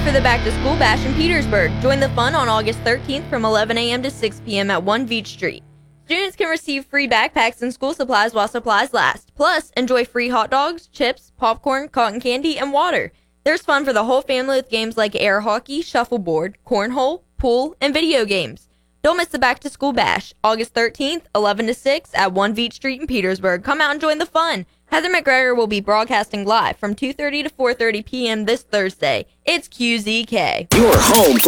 for the Back to School Bash in Petersburg. Join the fun on August 13th from 11 a.m. to 6 p.m. at 1 Beach Street. Students can receive free backpacks and school supplies while supplies last. Plus, enjoy free hot dogs, chips, popcorn, cotton candy, and water. There's fun for the whole family with games like air hockey, shuffleboard, cornhole, pool, and video games. Don't miss the Back to School Bash, August 13th, 11 to 6 at 1 Beach Street in Petersburg. Come out and join the fun. Heather McGregor will be broadcasting live from 2:30 to 4:30 p.m. this Thursday. It's QZK. Your home